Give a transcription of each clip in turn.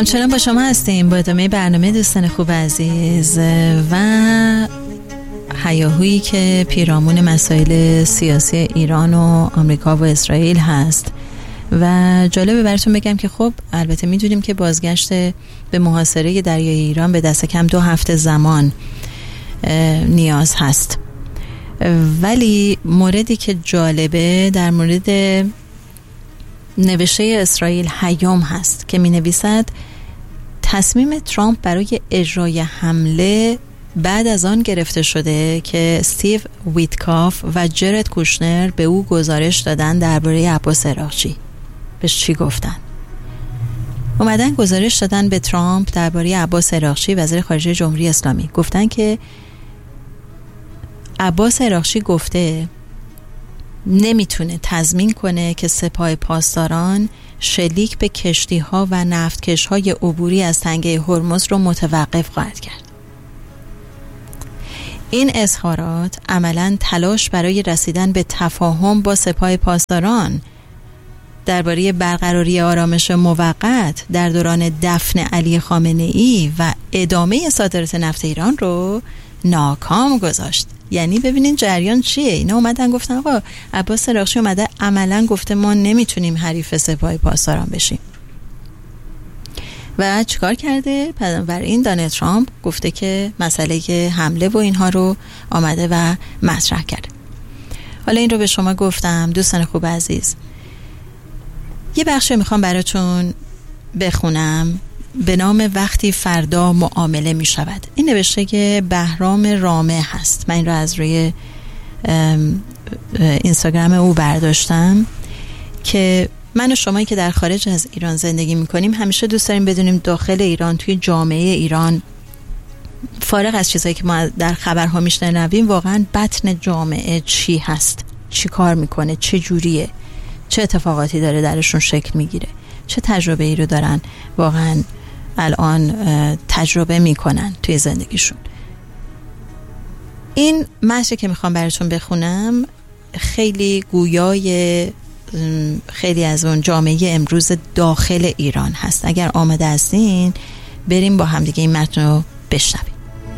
همچنان با شما هستیم با ادامه برنامه دوستان خوب عزیز و هیاهویی که پیرامون مسائل سیاسی ایران و آمریکا و اسرائیل هست. و جالبه براتون بگم که خب البته میدونیم که بازگشت به محاصره دریای ایران به دست کم 2 هفته زمان نیاز هست، ولی موردی که جالبه در مورد نوشته اسرائیل هیام هست که می نویسد تصمیم ترامپ برای اجرای حمله بعد از آن گرفته شده که استیو ویتکاف و جرد کوشنر به او گزارش دادن درباره عباس عراقچی. بهش چی گفتن؟ اومدن گزارش دادن به ترامپ درباره عباس عراقچی وزیر خارجه جمهوری اسلامی. گفتن که عباس عراقچی گفته نمیتونه تضمین کنه که سپاه پاسداران شلیک به کشتی‌ها و نفتکش‌های عبوری از تنگه هرمز رو متوقف خواهد کرد. این اظهارات عملاً تلاش برای رسیدن به تفاهم با سپاه پاسداران درباره برقراری آرامش موقت در دوران دفن علی خامنه‌ای و ادامه صادرات نفت ایران رو ناکام گذاشت. یعنی ببینین جریان چیه؟ اینا اومدن گفتن آقا عباس عراقچی اومده عملاً گفته ما نمیتونیم حریف سپاه پاسداران بشیم. و چیکار کرده؟ برای این دونالد ترامپ گفته که مسئله حمله و اینها رو آمده و مطرح کرده. حالا این رو به شما گفتم دوستان خوب عزیز. یه بخشی میخوام براتون بخونم به نام وقتی فردا معامله می شود. این نوشته که بهرام رامه هست. من این رو از روی اینستاگرام او برداشتم که من و شمایی که در خارج از ایران زندگی می کنیم همیشه دوست داریم بدونیم داخل ایران توی جامعه ایران فارغ از چیزایی که ما در خبرها میشنویم واقعا بطن جامعه چی هست، چی کار میکنه، چه جوریه، چه اتفاقاتی داره درشون شکل میگیره، چه تجربه ای رو دارن واقعا الان تجربه میکنن توی زندگیشون. این متنی که میخوام براتون بخونم خیلی گویای خیلی از اون جامعه امروز داخل ایران هست. اگر آماده هستین بریم با هم دیگه این متن رو بشنویم.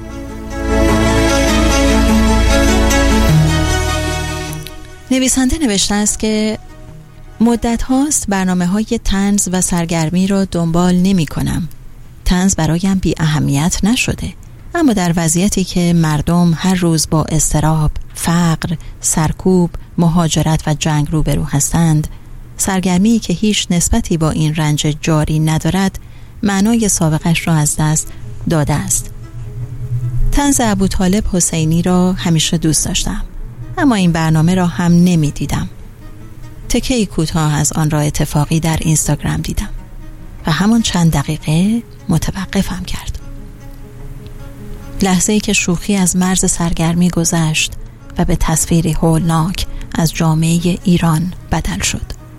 نویسنده نوشته است که مدت هاست برنامه‌های طنز و سرگرمی را دنبال نمی کنم. طنز برایم بی اهمیت نشده، اما در وضعیتی که مردم هر روز با اضطراب، فقر، سرکوب، مهاجرت و جنگ روبرو هستند، سرگرمی که هیچ نسبتی با این رنج جاری ندارد معنای سابقش را از دست داده است. طنز ابوطالب حسینی را همیشه دوست داشتم، اما این برنامه را هم نمی دیدم. تکه‌ای کوتاه از آن را اتفاقی در اینستاگرام دیدم و همان چند دقیقه متوقفم کرد. لحظه‌ای که شوخی از مرز سرگرمی گذشت و به تصویری هولناک از جامعه ایران بدل شد.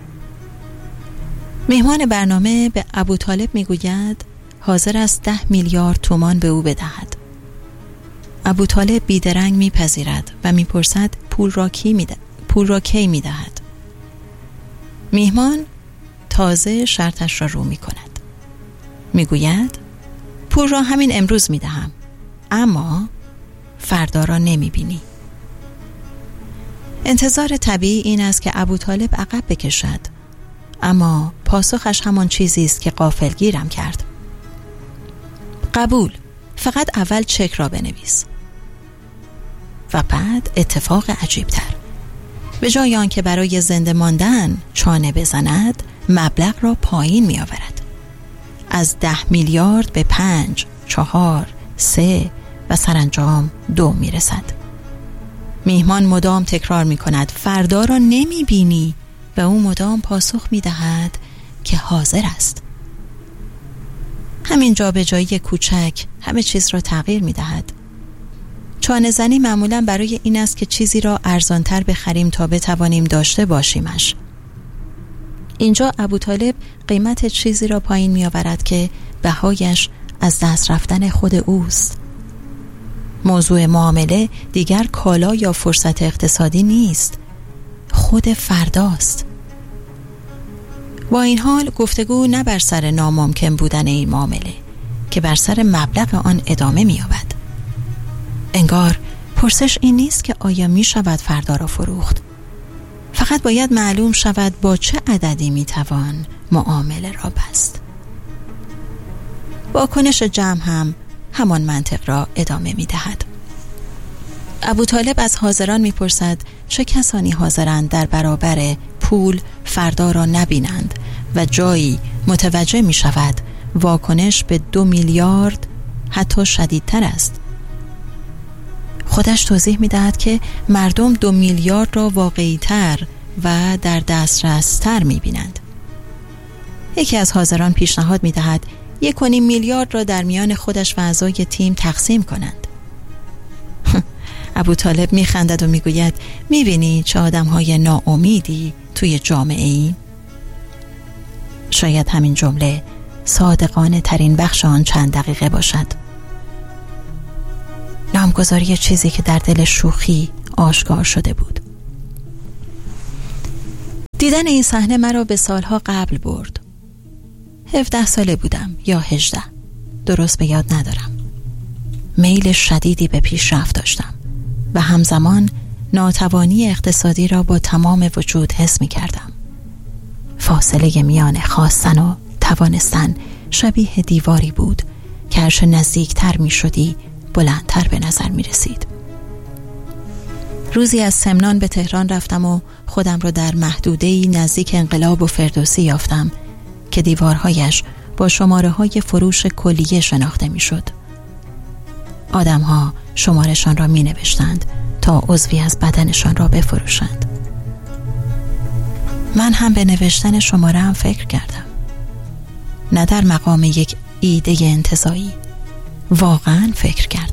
مهمان برنامه به ابوطالب میگوید حاضر است 10 میلیارد تومان به او بدهد. ابوطالب بیدرنگ میپذیرد و میپرسد پول را کی میدهد؟ میهمان تازه شرطش را رو میکند. میگوید پول را همین امروز میدهم، اما فردا را نمیبینی. انتظار طبیعی این است که ابوطالب عقب بکشد، اما پاسخش همان چیزی است که غافلگیرم کرد. قبول، فقط اول چک را بنویس. و بعد اتفاق عجیبتر. به جای آن که برای زنده ماندن چانه بزند، مبلغ را پایین می آورد. از 10 میلیارد به 5، 4، 3 و سرانجام 2 می رسد. میهمان مدام تکرار می کند فردا را نمی بینی و او مدام پاسخ می دهد که حاضر است. همین جابجایی کوچک همه چیز را تغییر می دهد. چانه زنی معمولاً برای این است که چیزی را ارزانتر بخریم تا بتوانیم داشته باشیمش. اینجا ابوطالب قیمت چیزی را پایین می آورد که بهایش از دست رفتن خود اوست. موضوع معامله دیگر کالا یا فرصت اقتصادی نیست، خود فرداست. با این حال گفتگو نه بر سر ناممکن بودن این معامله که بر سر مبلغ آن ادامه می‌یابد. انگار پرسش این نیست که آیا می شود فردا را فروخت، فقط باید معلوم شود با چه عددی می توان معامله را بست. واکنش جمع هم همان منطق را ادامه می دهد. ابوطالب از حاضران می پرسد چه کسانی حاضرند در برابر پول فردا را نبینند و جایی متوجه می شود واکنش به 2 میلیارد حتی شدیدتر است. خودش توضیح می دهد که مردم 2 میلیارد را واقعی تر و در دسترس تر می بینند. یکی از حاضران پیشنهاد می دهد 1.5 میلیارد را در میان خودش و اعضای تیم تقسیم کنند. ابوطالب می خندد و می گوید می بینی چه آدم های ناامیدی توی جامعه ای؟ شاید همین جمله صادقانه ترین بخش آن چند دقیقه باشد. نامگذاری چیزی که در دل شوخی آشکار شده بود. دیدن این صحنه مرا به سالها قبل برد. 17 ساله بودم یا 18، درست به یاد ندارم. میل شدیدی به پیشرفت داشتم و همزمان ناتوانی اقتصادی را با تمام وجود حس می کردم. فاصله میان خواستن و توانستن شبیه دیواری بود که هرچه نزدیکتر می شدی بلندتر به نظر می رسید. روزی از سمنان به تهران رفتم و خودم را در محدوده‌ای نزدیک انقلاب و فردوسی یافتم که دیوارهایش با شماره‌های فروش کلیه شناخته می شد. آدم‌ها شماره‌شان را می نوشتند تا عضوی از بدنشان را بفروشند. من هم به نوشتن شماره هم فکر کردم، نه در مقام یک ایده انتزاعی، واقعا فکر کردم.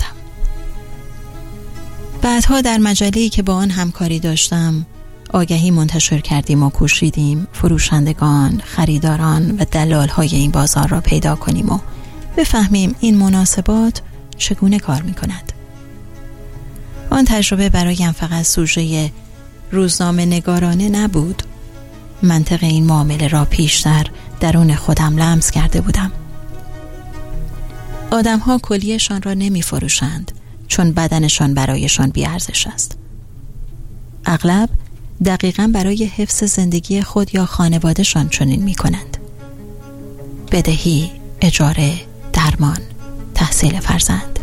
بعدها در مجله‌ای که با آن همکاری داشتم آگهی منتشر کردیم و کوشیدیم فروشندگان، خریداران و دلال‌های این بازار را پیدا کنیم و بفهمیم این مناسبات چگونه کار می‌کند. آن تجربه برایم فقط سوژه روزنامه نگارانه نبود. منطق این معامله را پیشتر درون خودم لمس کرده بودم. آدم‌ها کلیه‌شان را نمی‌فروشند چون بدنشان برایشان بی‌ارزش است. اغلب دقیقاً برای حفظ زندگی خود یا خانواده‌شان چنین می‌کنند. بدهی، اجاره، درمان، تحصیل فرزند.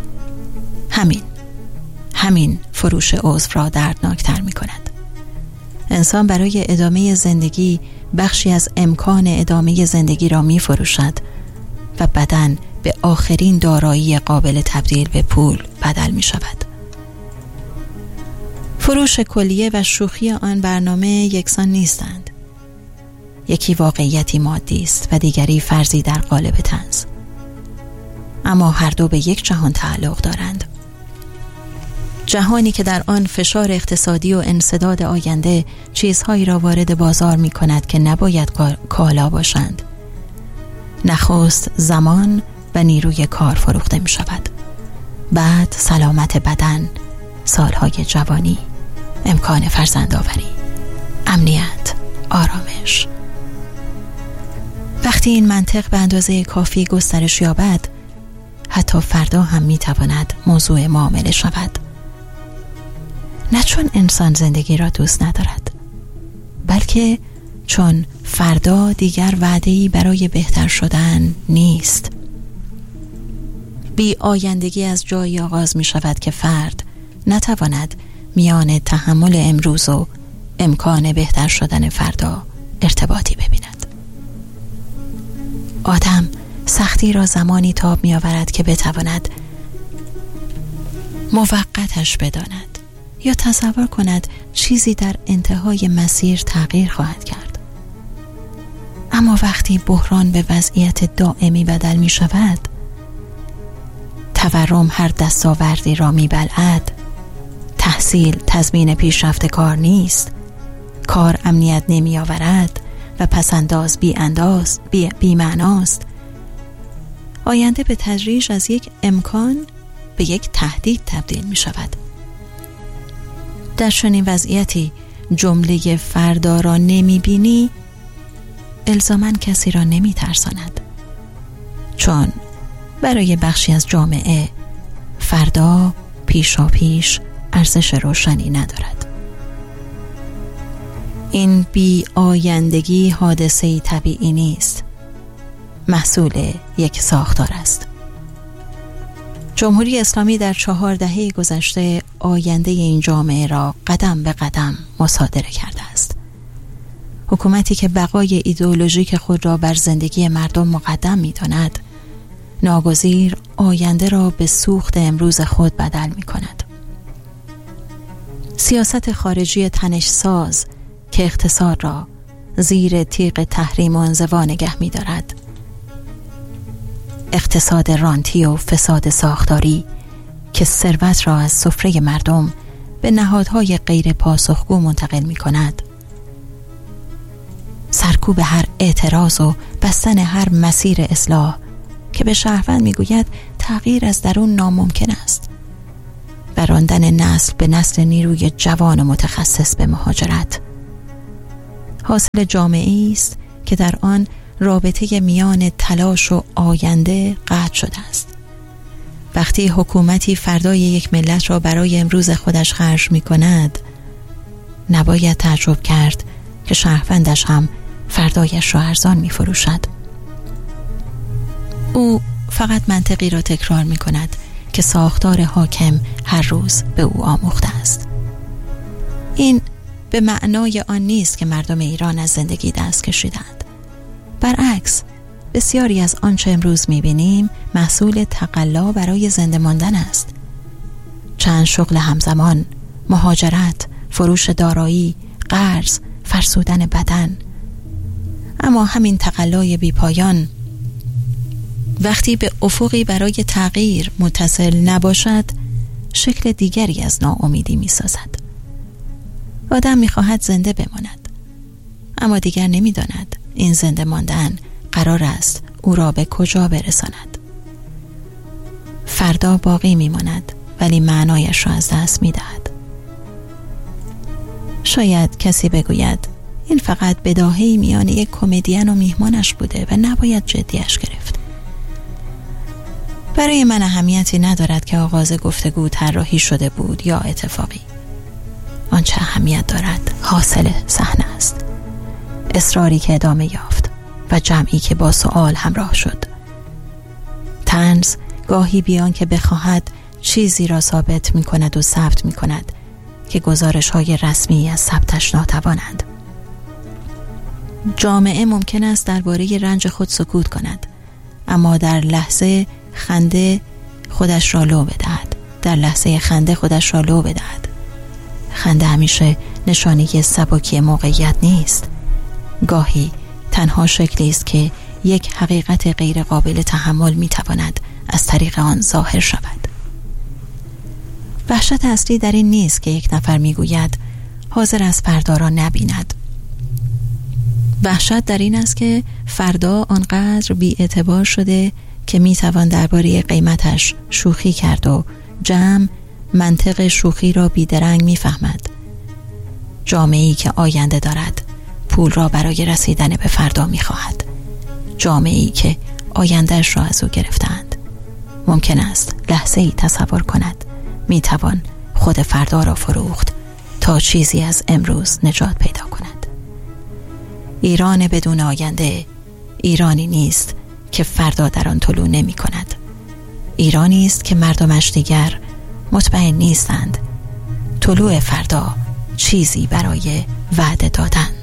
همین فروش عضو را دردناکتر می‌کند. انسان برای ادامه زندگی بخشی از امکان ادامه زندگی را می‌فروشد و بدن به آخرین دارایی قابل تبدیل به پول بدل می شود. فروش کلیه و شوخی آن برنامه یکسان نیستند. یکی واقعیتی مادی است و دیگری فرضی در قالب طنز. اما هر دو به یک جهان تعلق دارند. جهانی که در آن فشار اقتصادی و انسداد آینده چیزهایی را وارد بازار می کند که نباید کالا باشند. نخست زمان و نیروی کار فروخته می شود. بعد سلامت بدن، سالهای جوانی، امکان فرزندآوری، امنیت، آرامش. وقتی این منطق به اندازه کافی گسترش یابد، حتی فردا هم می تواند موضوع معامله شود. نه چون انسان زندگی را دوست ندارد، بلکه چون فردا دیگر وعده‌ای برای بهتر شدن نیست. بی آیندگی از جایی آغاز می شود که فرد نتواند میان تحمل امروز و امکان بهتر شدن فردا ارتباطی ببیند. آدم سختی را زمانی تاب می آورد که بتواند موقتش بداند یا تصور کند چیزی در انتهای مسیر تغییر خواهد کرد. اما وقتی بحران به وضعیت دائمی بدل می شود، تورم هر دستاوردی را می بلعد، تحصیل تضمین پیشرفت کار نیست، کار امنیت نمی آورد و پسنداز بی معناست. آینده به تدریج از یک امکان به یک تهدید تبدیل می شود. در چنین وضعیتی جمله فردا را نمی بینی الزاماً کسی را نمی ترساند، چون برای بخشی از جامعه فردا پیشاپیش ارزش روشنی ندارد. این بی آیندگی حادثه‌ای طبیعی نیست، محصول یک ساختار است. جمهوری اسلامی در 4 دهه گذشته آینده این جامعه را قدم به قدم مصادره کرده است. حکومتی که بقای ایدئولوژیک خود را بر زندگی مردم مقدم می‌داند، ناگزیر آینده را به سوخت امروز خود بدل می‌کند. سیاست خارجی تنش‌ساز که اقتصاد را زیر تیغ تحریم و انزوا نگه می‌دارد، اقتصاد رانتی و فساد ساختاری که ثروت را از سفره مردم به نهادهای غیر پاسخگو منتقل می‌کند، سرکوب هر اعتراض و بستن هر مسیر اصلاح که به شهروند میگوید تغییر از درون ناممکن است، و راندن نسل به نسل نیروی جوان و متخصص به مهاجرت، حاصل جامعه‌ای است که در آن رابطه میان تلاش و آینده قطع شده است. وقتی حکومتی فردای یک ملت را برای امروز خودش خرج می کند، نباید تعجب کرد که شهروندش هم فردایش را ارزان می فروشد. او فقط منطقی را تکرار می کند که ساختار حاکم هر روز به او آموخته است. این به معنای آن نیست که مردم ایران از زندگی دست کشیدند. برعکس، بسیاری از آنچه امروز می‌بینیم محصول تقلا برای زنده ماندن است. چند شغل همزمان، مهاجرت، فروش دارایی، قرض، فرسودن بدن. اما همین تقلای بیپایان وقتی به افقی برای تغییر متصل نباشد، شکل دیگری از ناامیدی می‌سازد. آدم می‌خواهد زنده بماند، اما دیگر نمی‌داند این زنده ماندن قرار است او را به کجا برساند. فردا باقی می‌ماند ولی معنایش را از دست می‌دهد. شاید کسی بگوید این فقط بداهه‌ای میان یک کمدین و میهمانش بوده و نباید جدیش گرفت. برای من اهمیتی ندارد که آغاز گفتگو طراحی شده بود یا اتفاقی. آنچه اهمیت دارد حاصل صحنه است، اصراری که ادامه یافت و جمعی که با سؤال همراه شد. طنز گاهی بیان که بخواهد چیزی را ثابت می کند و ثبت می کند که گزارش های رسمی از ثبتش ناتوانند. جامعه ممکن است درباره رنج خود سکوت کند، اما در لحظه خنده خودش را لو بدهد. خنده همیشه نشانه سبکی موقعیت نیست. گاهی تنها شکلی است که یک حقیقت غیر قابل تحمل میتواند از طریق آن ظاهر شود. وحشت اصلی در این نیست که یک نفر میگوید حاضر است فردا را نبیند. وحشت در این است که فردا آنقدر بی اعتبار شده که میتوان درباره قیمتش شوخی کرد و جمع منطق شوخی را بیدرنگ میفهمد. جامعه‌ای که آینده دارد پول را برای رسیدن به فردا میخواهد. جامعه‌ای که آیندهش را از او گرفتند ممکن است لحظه‌ای تصور کند میتوان خود فردا را فروخت تا چیزی از امروز نجات پیدا کند. ایران بدون آینده ایرانی نیست که فردا در آن طلوع نمی کند. ایرانی است که مردمش دیگر مطمئن نیستند طلوع فردا چیزی برای وعده دادن.